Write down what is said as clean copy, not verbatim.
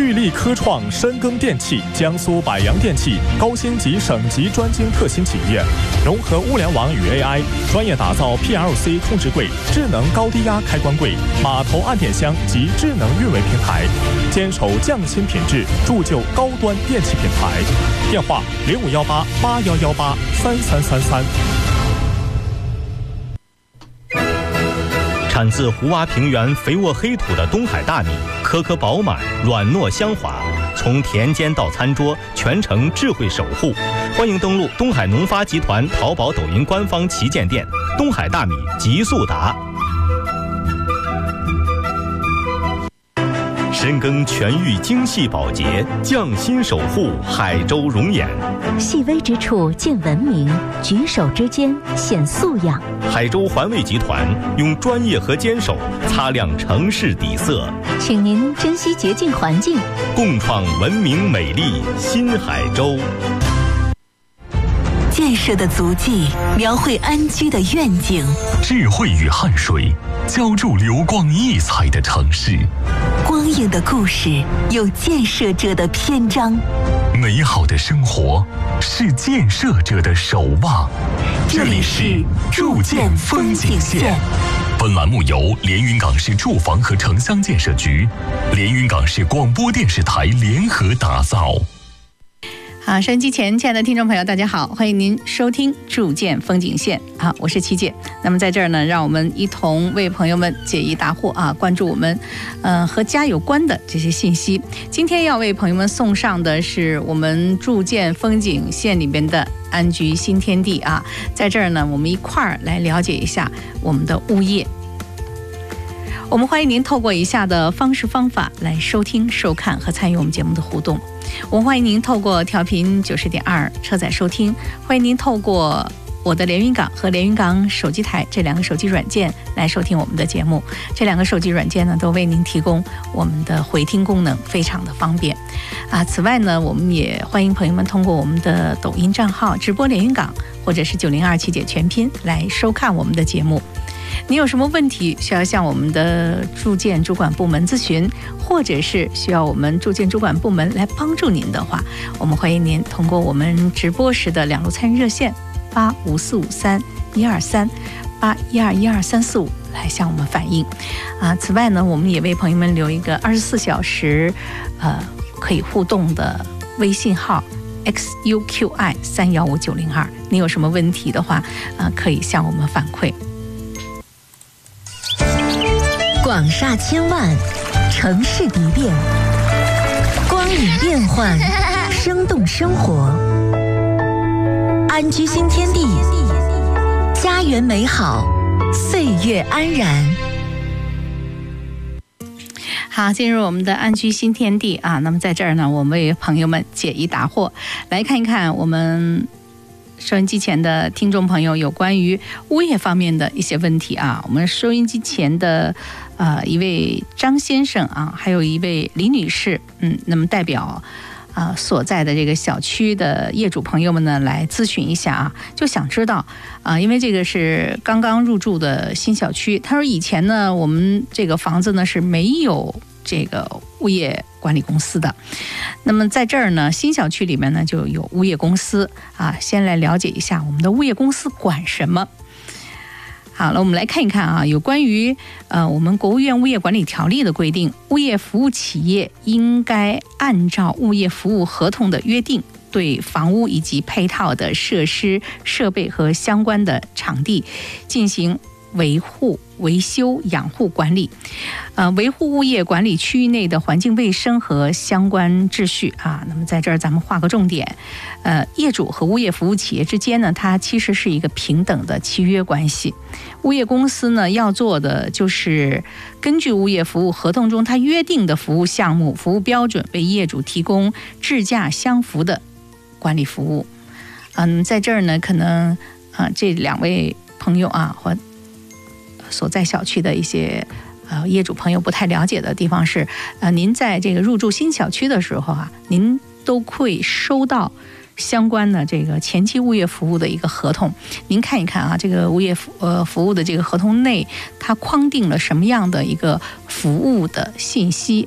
聚力科创深耕电气、江苏百洋电器高星级省级专精特新企业，融合物联网与 AI， 专业打造 PLC 控制柜、智能高低压开关柜、码头按电箱及智能运维平台，坚守匠心品质，铸就高端电气品牌。电话051881183333。 产自胡洼平原肥沃黑土的东海大米，颗颗饱满，软糯香滑，从田间到餐桌，全程智慧守护。欢迎登录东海农发集团淘宝、抖音官方旗舰店“东海大米极速达”。深耕全域精细保洁，匠心守护海州容颜。 细微之处见文明，举手之间显素养。 海州环卫集团用专业和坚守擦亮城市底色， 请您珍惜洁净环境， 共创文明美丽新海州。 建设的足迹描绘安居的愿景， 智慧与汗水浇筑流光溢彩的城市。 光影的故事有建设者的篇章， 美好的生活是建设者的守望。 这里是筑建风景线。 本栏目由连云港市住房和城乡建设局、连云港市广播电视台联合打造。 好，收音机前亲爱的听众朋友大家好，欢迎您收听筑建风景线。好，我是琪姐。那么在这儿呢，让我们一同为朋友们解疑答惑啊，关注我们和家有关的这些信息。今天要为朋友们送上的是我们筑建风景线里边的安居新天地啊，在这儿呢，我们一块儿来了解一下我们的物业。我们欢迎您透过以下的方式方法来收听、收看和参与我们节目的互动。我们欢迎您透过调频90.2车载收听，欢迎您透过我的连云港和连云港手机台这两个手机软件来收听我们的节目。这两个手机软件呢，都为您提供我们的回听功能，非常的方便啊。此外呢，我们也欢迎朋友们通过我们的抖音账号直播连云港，或者是902七姐全拼来收看我们的节目。你有什么问题需要向我们的住建主管部门咨询，或者是需要我们住建主管部门来帮助您的话，我们欢迎您通过我们直播时的两路参与热线85453-123、812-12345来向我们反映啊。此外呢，我们也为朋友们留一个24小时可以互动的微信号XUQI315902，你有什么问题的话可以向我们反馈。 广厦千万，城市迪变，光影变幻，生动生活，安居新天地，家园美好，岁月安然。 好，进入我们的安居新天地啊。那么在这儿呢，我们为朋友们解疑答惑，来看一看我们收音机前的听众朋友有关于物业方面的一些问题啊。我们收音机前的一位张先生啊，还有一位李女士，那么代表所在的这个小区的业主朋友们呢来咨询一下啊，就想知道因为这个是刚刚入住的新小区，他说以前呢我们这个房子呢是没有这个物业管理公司的，那么在这儿呢新小区里面呢就有物业公司啊，先来了解一下我们的物业公司管什么。好了，我们来看一看啊，有关于我们国务院物业管理条例的规定，物业服务企业应该按照物业服务合同的约定，对房屋以及配套的设施、设备和相关的场地进行维护、维修、养护管理，维护物业管理区域内的环境卫生和相关秩序啊。那么在这儿咱们画个重点，业主和物业服务企业之间呢，它其实是一个平等的契约关系。物业公司呢要做的就是根据物业服务合同中它约定的服务项目、服务标准，为业主提供质价相符的管理服务。在这儿呢，可能这两位朋友啊或所在小区的一些业主朋友不太了解的地方是，您在这个入住新小区的时候啊，您都会收到相关的这个前期物业服务的一个合同，您看一看啊，这个物业服务的这个合同内，它框定了什么样的一个服务的信息